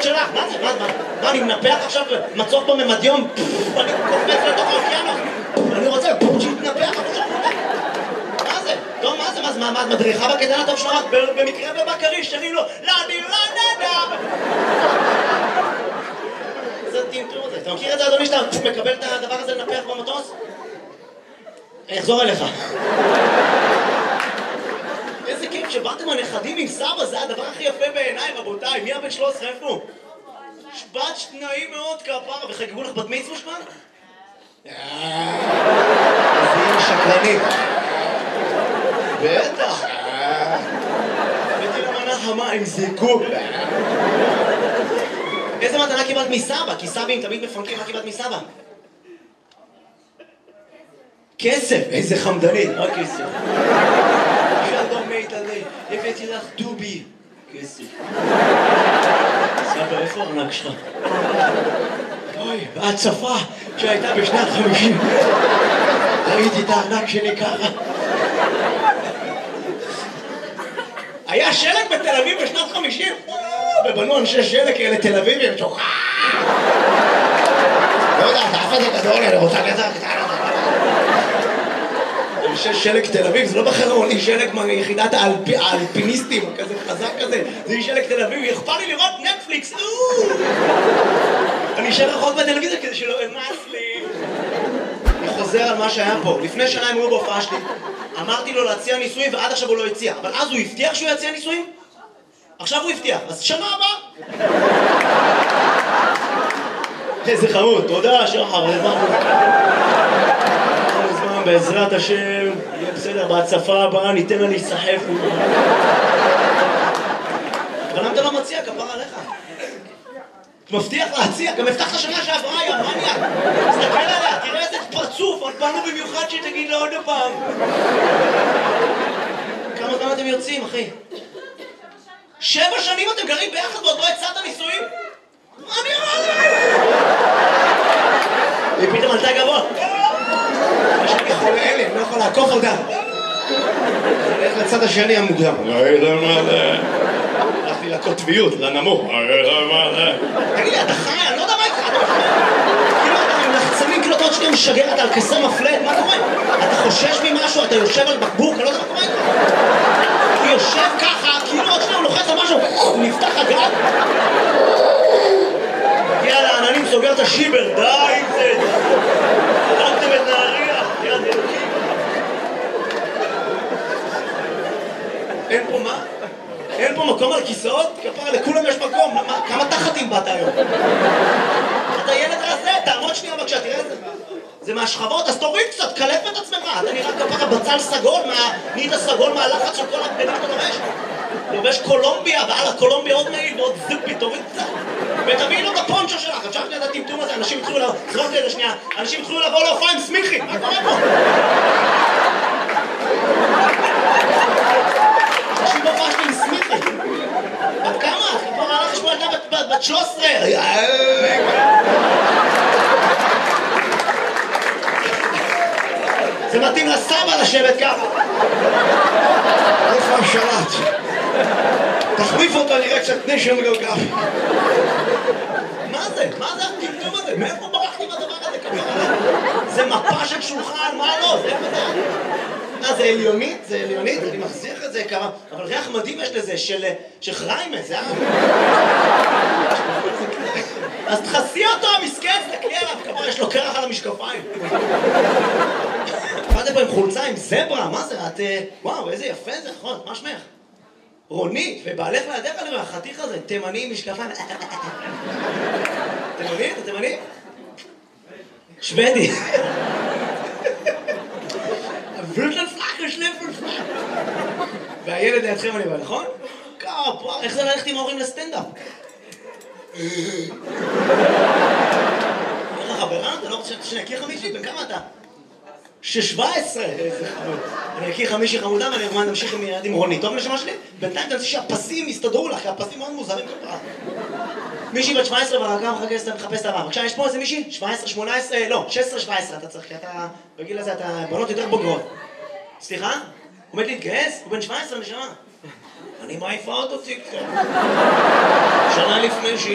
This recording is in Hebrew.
שלך, מה זה? מה, אני מנפח עכשיו מצוק בממדיום? אני קופץ לתוך האוקיינוס. אני רוצה שיתנפח כמו שאני מה זה? טוב, מה זה? מה, את מדריכה בקטן הטוב שלך? במקרה בבקריש, שרים לו, אני לא נדע! זה טינטור הזה. אתה מכיר את זה, אדוני, שאתה מקבל את הדבר הזה לנפח במטוס? אני אחזור אליך. איזה כיף שבאתם הנכדים עם סבא, זה הדבר הכי יפה בעיניי, רבותיי. מי הבן 13? איפה הוא? שבת שניים מאוד כפרה, וחגגו לך בת מצווה שמן? זה יהיה שקרנית. בטח. הבאתי למנה חמה עם זיקוק. איזה מתנה קיבלת מסבא? כי סבים תמיד מפנקים, מה קיבלת מסבא? כסף! איזה חמדנית, מה כסף? שלום מיטלי, הבאתי לך דובי. כסף. סבא, איפה הארנק שלך? אוי, בהצפה שהייתה בשנת 50. ראיתי את הארנק שלי ככה. היה שלג בתל אביב בשנת 50? ובנו אנשי שלג כאלה תל אביבים, שוכח! לא יודע, אתה אף הזה גדול, אני רוצה לזה קטנה. אנשי שלג תל אביב, זה לא בחרון, היא שלג מיחידת האלפיניסטים, כזה חזק כזה, זה היא שלג תל אביב, אכפת לי לראות נטפליקס, אני אשאר רחוק בטלוויזיה כדי שלא אמאס לי. אני חוזר על מה שהיה פה, לפני שנה הם היו בהופעה שלי, אמרתי לו להציע נישואים ועד עכשיו הוא לא הציע, אבל אז הוא הבטיח שהוא יציע נישואים? עכשיו הוא הבטיח, אז שנה הבאה. איזה חמוד, תודה שחר, בעזרת השם, יהיה בסדר, בהצפה הבאה ניתן לה להיסחף. אבל למה אתה לא מציע? כפרה עליך. אתה מבטיח להציע, גם הבטחת שנה שעברה, יא מניאק. תסתכל עליה, תראה איזה פרצוף, באנו במיוחד שתגיד לה עוד הפעם. כמה זמן אתם יוצאים, אחי? 7 שנים אתם גרים ביחד ועוד לא הצעת נישואים? מה אני אמרתי? היא פתאום עלתה גבוה. אני חולה אלה, אני לא יכול לעקוף אותה. אני הולך לצד השני המוקדם. הלכתי לקוטביות, לנמוך. תגיד לי, אתה חי? אני לא יודע מה איתך. כאילו אתה עם לחצנים, כאילו אתה עוד שנייה משגרת על כסר מפלט, מה קורה? אתה חושש ממשהו, אתה יושב על בקבוק, אני לא יודע מה קורה איתך. הוא יושב ככה, כאילו עוד שנייה הוא לוחץ על משהו, נפתח הגג. מגיע לעננים, סוגר את השיבר, די עם זה. הרגתם את נהריה, יד אלוקים. אין פה מה? אין פה מקום על כיסאות? כפרה, לכולם יש מקום. כמה תחתים באת היום? אתה ילד רזה, תעמוד שנייה בבקשה, תראה את זה. זה מהשכבות, אז תוריד קצת, קלף את עצמך. אתה נראה כפרה בצל סגול, נהיית הסגול מהלחץ של כל הבגדים אתה לובש. לובש קולומביה, ועל הקולומביה עוד מעיל ועוד זופי, תוריד קצת. ותביאי לו את הפונצ'ו שלך. עכשיו שנייה את הטמטום הזה, אנשים התחילו לבוא, זרוק לי את זה שנייה, אנשים התחילו לבוא להופעה עם סמיכי. מה קורה פה? אנשים בהופעה שלי עם סמיכי. בת כמה? כבר הלך לשמוע ילדה בת 13. זה מתאים לסבא לשבת ככה. איפה השלט? תחליף אותו, נראה קצת נשם גלגל. מה זה? מה זה הטמטום הזה? מאיפה ברחתי מהדבר הזה? זה מפה של שולחן, מה לא? זה מה? זה עליונית? זה עליונית? אני מחזיר את זה כמה... אבל ריח מדהים יש לזה, של חריימה, זה אז תחסי אותו, המסכן, תקלי עליו, כמה יש לו קרח על המשקפיים. באתם פה עם חולצה, עם זברה, מה זה? את... וואו, איזה יפה זה, נכון, מה שמך? רונית, ובעלך לידך עליו, החתיך הזה, תימני עם משקפיים. תימני? אתה תימני? שוודי. והילד לידכם אני בא, נכון? כפרה, איך זה ללכת עם ההורים לסטנדאפ? איך החברה? אתה לא רוצה שנכיר חמישי? בן כמה אתה? 17! איזה חמוד. אני אכיר חמישי חמודה ואני אומר נמשיך עם רונית. טוב לשמה שלי? בינתיים תנסי שהפסים יסתדרו לך, כי הפסים מאוד מוזרים כפרה. מישהי בת 17 והרגע מחפש את הבא. בבקשה, יש פה איזה מישהי? 17, 18, לא, 16, 17 אתה צריך, כי אתה בגיל הזה, אתה בנות יותר בוגרות. סליחה? הוא עומד להתגייס? הוא בן 17 נשמה. אני מעיפה אותו ציקסון. שנה לפני